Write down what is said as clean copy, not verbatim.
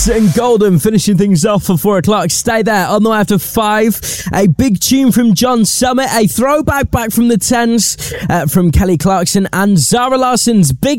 And Golden finishing things off for 4 o'clock. Stay there. On the way after 5, a big tune from John Summit, a throwback back from the 10s from Kelly Clarkson and Zara Larson's Big